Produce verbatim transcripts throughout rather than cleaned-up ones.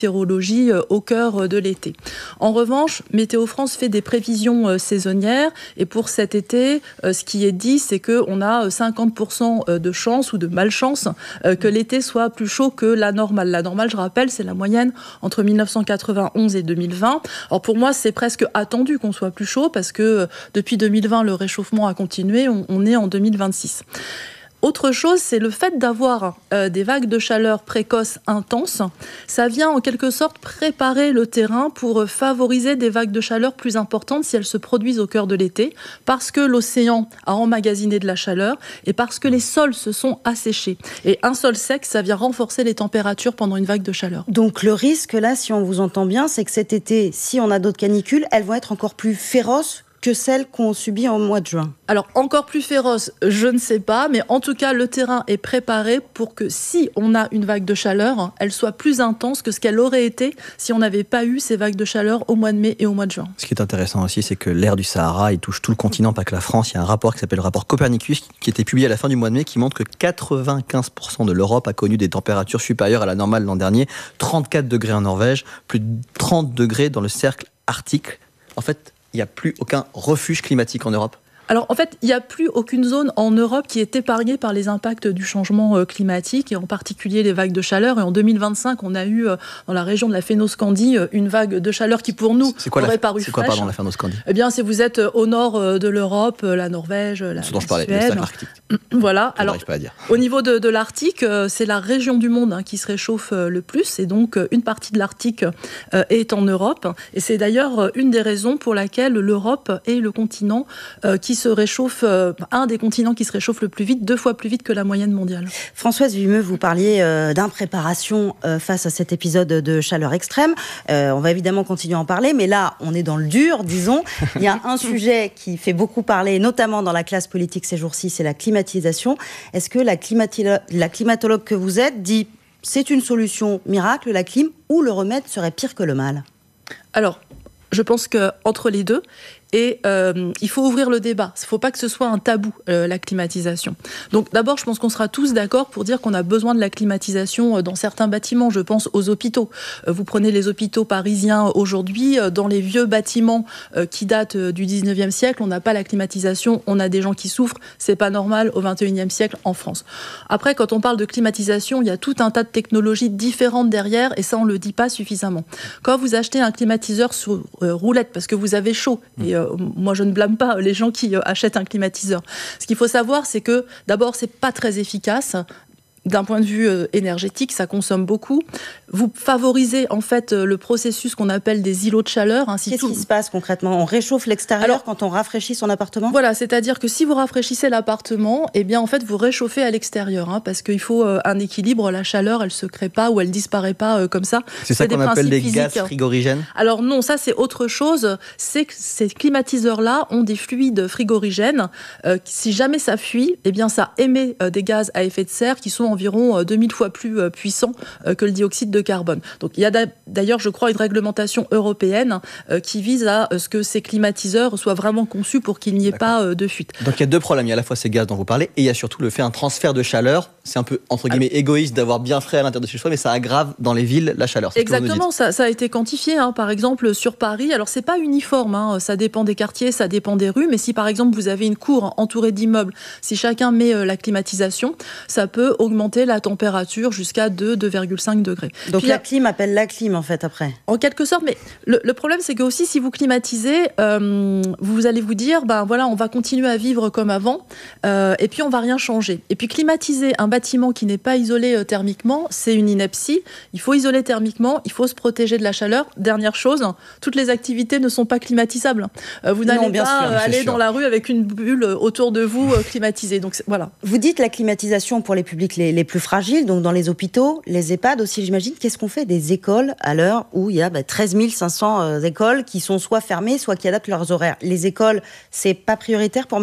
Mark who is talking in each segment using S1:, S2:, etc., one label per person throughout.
S1: météorologie au cœur de l'été. En revanche, Météo France fait des prévisions saisonnières et pour cet été, ce qui est dit, c'est qu'on a cinquante pour cent de chance ou de malchance que l'été soit plus chaud que la normale. La normale, je rappelle, c'est la moyenne entre mille neuf cent quatre-vingt-onze et deux mille vingt. Alors pour moi, c'est presque attendu qu'on soit plus chaud parce que depuis deux mille vingt, le réchauffement a continué, on, on est en deux mille vingt-six. Autre chose, c'est le fait d'avoir euh, des vagues de chaleur précoces intenses. Ça vient en quelque sorte préparer le terrain pour favoriser des vagues de chaleur plus importantes si elles se produisent au cœur de l'été, parce que l'océan a emmagasiné de la chaleur et parce que les sols se sont asséchés. Et un sol sec, ça vient renforcer les températures pendant une vague de chaleur.
S2: Donc le risque, là, si on vous entend bien, c'est que cet été, si on a d'autres canicules, elles vont être encore plus féroces que celles qu'on subit en mois de juin.
S1: Alors, encore plus féroce, je ne sais pas, mais en tout cas, le terrain est préparé pour que si on a une vague de chaleur, elle soit plus intense que ce qu'elle aurait été si on n'avait pas eu ces vagues de chaleur au mois de mai et au mois de juin.
S3: Ce qui est intéressant aussi, c'est que l'air du Sahara, il touche tout le continent, pas que la France. Il y a un rapport qui s'appelle le rapport Copernicus, qui a été publié à la fin du mois de mai, qui montre que quatre-vingt-quinze pour cent de l'Europe a connu des températures supérieures à la normale l'an dernier. trente-quatre degrés en Norvège, plus de trente degrés dans le cercle arctique. En fait, il n'y a plus aucun refuge climatique en Europe.
S1: Alors en fait, il n'y a plus aucune zone en Europe qui est épargnée par les impacts du changement climatique et en particulier les vagues de chaleur. Et en deux mille vingt-cinq, on a eu dans la région de la Fénoscandie une vague de chaleur qui pour nous aurait
S3: la,
S1: paru
S3: c'est quoi,
S1: fraîche.
S3: Pardon, la Fénoscandie ?
S1: Eh bien, c'est vous êtes au nord de l'Europe, la Norvège, la,
S3: Ce dont
S1: la
S3: je parlais,
S1: Suède.
S3: le cercle arctique.
S1: Voilà.
S3: Je
S1: Alors,
S3: n'arrive pas à dire.
S1: Au niveau de, de l'Arctique, c'est la région du monde hein, qui se réchauffe le plus. Et donc, une partie de l'Arctique euh, est en Europe. Et c'est d'ailleurs une des raisons pour laquelle l'Europe est le continent euh, qui se réchauffe euh, un des continents qui se réchauffe le plus vite, deux fois plus vite que la moyenne mondiale.
S2: Françoise Vimeux, vous parliez euh, d'impréparation euh, face à cet épisode de chaleur extrême. Euh, on va évidemment continuer à en parler, mais là, on est dans le dur, disons. Il y a un sujet qui fait beaucoup parler, notamment dans la classe politique ces jours-ci, c'est la climatisation. Est-ce que la, climatilo- la climatologue que vous êtes dit c'est une solution miracle, la clim, ou le remède serait pire que le mal ?
S1: Alors, je pense qu'entre les deux, et euh, il faut ouvrir le débat. Il ne faut pas que ce soit un tabou, euh, la climatisation. Donc d'abord, je pense qu'on sera tous d'accord pour dire qu'on a besoin de la climatisation dans certains bâtiments. Je pense aux hôpitaux. Euh, vous prenez les hôpitaux parisiens aujourd'hui, euh, dans les vieux bâtiments euh, qui datent euh, du dix-neuvième siècle, on n'a pas la climatisation, on a des gens qui souffrent. C'est pas normal au vingt et unième siècle en France. Après, quand on parle de climatisation, il y a tout un tas de technologies différentes derrière, et ça, on le dit pas suffisamment. Quand vous achetez un climatiseur sur euh, roulette parce que vous avez chaud, et euh, moi, je ne blâme pas les gens qui achètent un climatiseur. Ce qu'il faut savoir, c'est que, d'abord, c'est pas très efficace. D'un point de vue euh, énergétique, ça consomme beaucoup. Vous favorisez en fait euh, le processus qu'on appelle des îlots de chaleur. Hein, si
S2: Qu'est-ce
S1: tout...
S2: qui se passe concrètement ? On réchauffe l'extérieur Alors, quand on rafraîchit son appartement ?
S1: Voilà, c'est-à-dire que si vous rafraîchissez l'appartement, eh bien en fait vous réchauffez à l'extérieur, hein, parce qu'il faut euh, un équilibre. La chaleur, elle se crée pas ou elle disparaît pas euh, comme ça.
S3: C'est, c'est ça qu'on appelle des physiques. Gaz frigorigènes ?
S1: Alors non, ça c'est autre chose. C'est que ces climatiseurs-là ont des fluides frigorigènes. Euh, si jamais ça fuit, eh bien ça émet euh, des gaz à effet de serre qui sont environ deux mille fois plus puissant que le dioxyde de carbone. Donc il y a d'ailleurs, je crois, une réglementation européenne qui vise à ce que ces climatiseurs soient vraiment conçus pour qu'il n'y ait D'accord. pas de fuite.
S3: Donc il y a deux problèmes. Il y a à la fois ces gaz dont vous parlez et il y a surtout le fait un transfert de chaleur. C'est un peu, entre guillemets, Alors, égoïste d'avoir bien frais à l'intérieur de chez soi, mais ça aggrave dans les villes la chaleur. C'est
S1: exactement, ça, ça a été quantifié. Hein, par exemple, sur Paris, alors c'est pas uniforme, hein, ça dépend des quartiers, ça dépend des rues, mais si par exemple vous avez une cour entourée d'immeubles, si chacun met euh, la climatisation, ça peut augmenter la température jusqu'à deux, deux virgule cinq degrés.
S2: Donc Puis, la clim appelle la clim en fait après.
S1: En quelque sorte, mais le, le problème c'est que aussi si vous climatisez, euh, vous allez vous dire, ben voilà, on va continuer à vivre comme avant, euh, et puis on va rien changer. Et puis climatiser un bâtiment qui n'est pas isolé euh, thermiquement, c'est une ineptie. Il faut isoler thermiquement, il faut se protéger de la chaleur. Dernière chose, toutes les activités ne sont pas climatisables. Euh, vous n'allez non, pas sûr, euh, aller sûr. dans la rue avec une bulle autour de vous euh, climatisée. Donc voilà.
S2: Vous dites la climatisation pour les publics les, les plus fragiles, donc dans les hôpitaux, les EHPAD aussi, j'imagine. Qu'est-ce qu'on fait des écoles à l'heure où il y a bah, treize mille cinq cents euh, écoles qui sont soit fermées, soit qui adaptent leurs horaires ? Les écoles, c'est pas prioritaire pour mettre la clim ?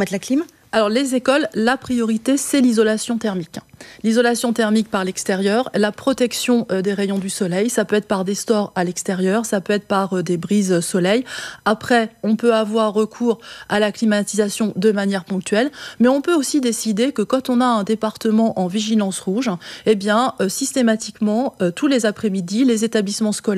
S1: Alors les écoles, la priorité, c'est l'isolation thermique. L'isolation thermique par l'extérieur, la protection des rayons du soleil, ça peut être par des stores à l'extérieur, ça peut être par des brises soleil. Après, on peut avoir recours à la climatisation de manière ponctuelle, mais on peut aussi décider que quand on a un département en vigilance rouge, eh bien, euh, systématiquement, euh, tous les après-midi, les établissements scolaires